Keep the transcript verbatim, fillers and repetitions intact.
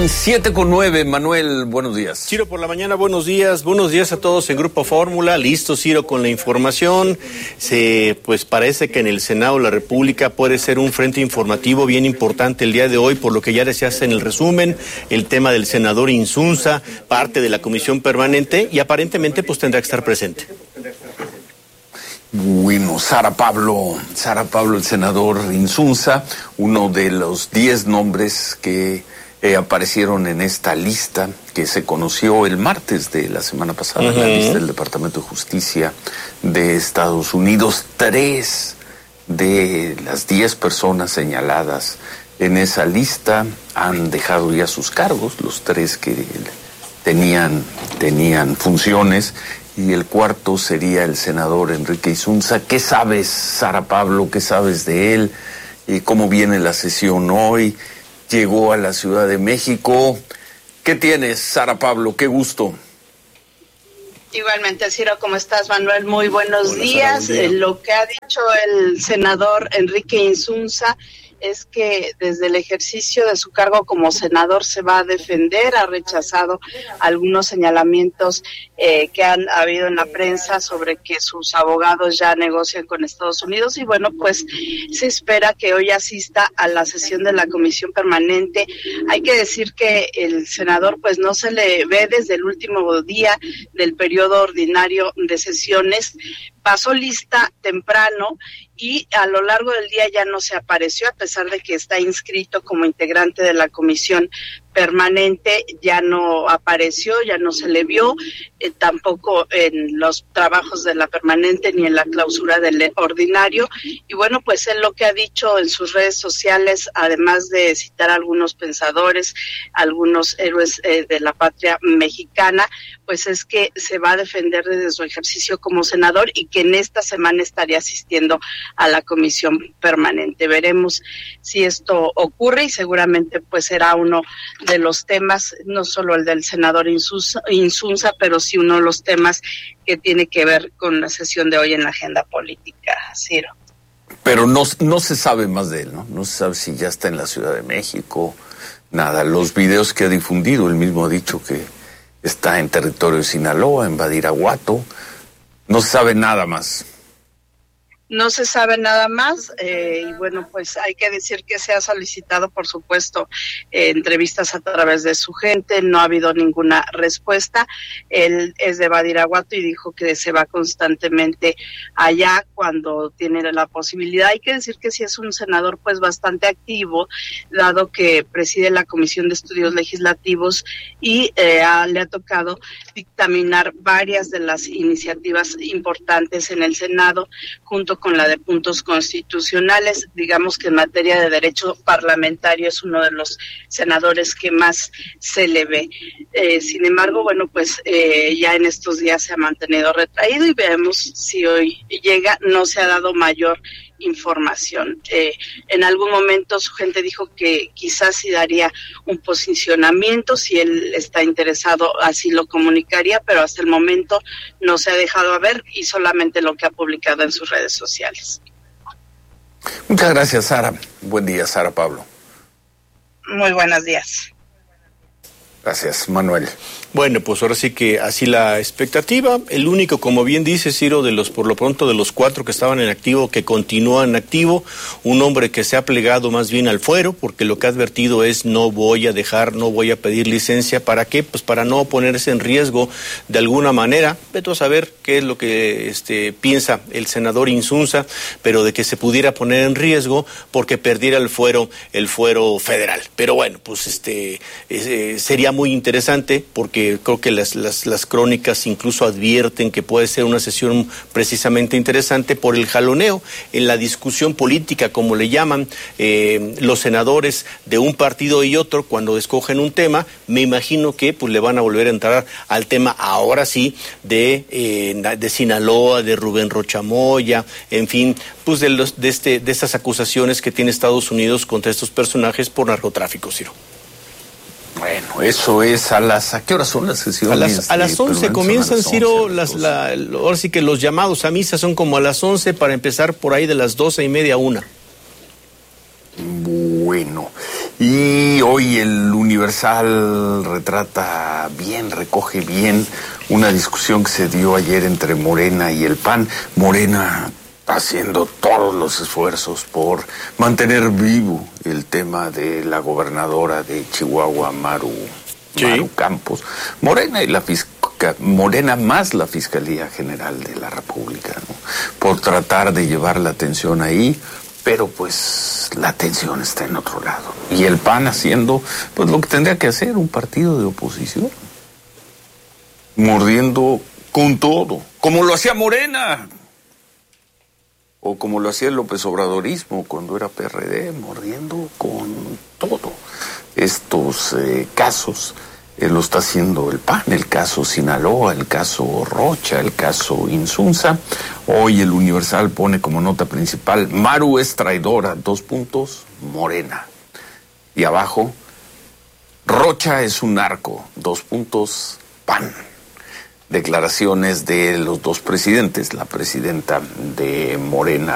Son siete con nueve, Manuel, buenos días. Ciro, por la mañana, buenos días. Buenos días a todos en Grupo Fórmula. Listo, Ciro, con la información. Se, pues parece que en el Senado de la República puede ser un frente informativo bien importante el día de hoy, por lo que ya decías en el resumen, el tema del senador Insunza, parte de la comisión permanente, y aparentemente pues tendrá que estar presente. Bueno, Sara Pablo, Sara Pablo, el senador Insunza, uno de los diez nombres que eh, aparecieron en esta lista que se conoció el martes de la semana pasada, uh-huh. La lista del Departamento de Justicia de Estados Unidos. Tres de las diez personas señaladas en esa lista han dejado ya sus cargos, los tres que tenían, tenían funciones. Y el cuarto sería el senador Enrique Insunza. ¿Qué sabes, Sara Pablo? ¿Qué sabes de él? ¿Y cómo viene la sesión hoy? Llegó a la Ciudad de México. ¿Qué tienes, Sara Pablo? Qué gusto. Igualmente, Ciro, ¿cómo estás, Manuel? Muy buenos Hola, días. Sara, buen día. Eh, lo que ha dicho el senador Enrique Insunza es que desde el ejercicio de su cargo como senador se va a defender, ha rechazado algunos señalamientos eh, que han habido en la prensa sobre que sus abogados ya negocian con Estados Unidos, y bueno, pues se espera que hoy asista a la sesión de la comisión permanente. Hay que decir que el senador pues no se le ve desde el último día del periodo ordinario de sesiones. Pasó lista temprano y a lo largo del día ya no se apareció, a pesar de que está inscrito como integrante de la comisión permanente, ya no apareció, ya no se le vio, eh, tampoco en los trabajos de la permanente ni en la clausura del ordinario. Y bueno, pues él lo que ha dicho en sus redes sociales, además de citar a algunos pensadores, algunos héroes eh, de la patria mexicana, pues es que se va a defender desde su ejercicio como senador y que en esta semana estaría asistiendo a la comisión permanente. Veremos si esto ocurre y seguramente pues será uno de los temas, no solo el del senador Insunza, Insunza, pero sí uno de los temas que tiene que ver con la sesión de hoy en la agenda política, Ciro. Pero no, no se sabe más de él, ¿no? No se sabe si ya está en la Ciudad de México, nada. Los videos que ha difundido, él mismo ha dicho que está en territorio de Sinaloa, en Badiraguato. No se sabe nada más. No se sabe nada más, eh, y bueno, pues hay que decir que se ha solicitado, por supuesto, eh, entrevistas a través de su gente, no ha habido ninguna respuesta. Él es de Badiraguato y dijo que se va constantemente allá cuando tiene la posibilidad. Hay que decir que sí es un senador pues bastante activo, dado que preside la Comisión de Estudios Legislativos y eh, a, le ha tocado dictaminar varias de las iniciativas importantes en el Senado, junto con la de puntos constitucionales. Digamos que en materia de derecho parlamentario es uno de los senadores que más se le ve. Eh, sin embargo, bueno, pues eh, ya en estos días se ha mantenido retraído y veremos si hoy llega. No se ha dado mayor información. Eh, en algún momento su gente dijo que quizás sí daría un posicionamiento, si él está interesado así lo comunicaría, pero hasta el momento no se ha dejado ver y solamente lo que ha publicado en sus redes sociales. Muchas gracias, Sara. Buen día, Sara Pablo. Muy buenos días. Gracias, Manuel. Bueno, pues ahora sí que así la expectativa. El único, como bien dice Ciro, de los por lo pronto de los cuatro que estaban en activo, que continúan en activo, un hombre que se ha plegado más bien al fuero, porque lo que ha advertido es no voy a dejar, no voy a pedir licencia. ¿Para qué? Pues para no ponerse en riesgo de alguna manera. Vete a saber qué es lo que este, piensa el senador Insunza, pero de que se pudiera poner en riesgo porque perdiera el fuero, el fuero federal. Pero bueno, pues este eh, sería muy interesante porque creo que las, las, las crónicas incluso advierten que puede ser una sesión precisamente interesante por el jaloneo en la discusión política, como le llaman eh, los senadores de un partido y otro cuando escogen un tema. Me imagino que pues le van a volver a entrar al tema ahora sí de, eh, de Sinaloa, de Rubén Rocha Moya, en fin, pues de, los, de, este, de estas acusaciones que tiene Estados Unidos contra estos personajes por narcotráfico, Ciro. Bueno, eso es a las... ¿A qué horas son las sesiones? A las, a las once comienzan, las Ciro, once, las, la, ahora sí que los llamados a misa son como a las once para empezar por ahí de las doce y media a una. Bueno, y hoy el Universal retrata bien, recoge bien una discusión que se dio ayer entre Morena y el P A N. Morena haciendo todos los esfuerzos por mantener vivo el tema de la gobernadora de Chihuahua, Maru, sí. Maru Campos. Morena y la fisca, Morena más la Fiscalía General de la República, ¿no? Por tratar de llevar la atención ahí. Pero pues la atención está en otro lado. Y el P A N haciendo pues lo que tendría que hacer un partido de oposición. Mordiendo con todo. Como lo hacía Morena. O como lo hacía el López Obradorismo cuando era P R D. Mordiendo con todo. Estos eh, casos eh, lo está haciendo el P A N. El caso Sinaloa, el caso Rocha, el caso Insunza. Hoy el Universal pone como nota principal: Maru es traidora, dos puntos, Morena. Y abajo, Rocha es un narco, dos puntos, P A N. Declaraciones de los dos presidentes, la presidenta de Morena,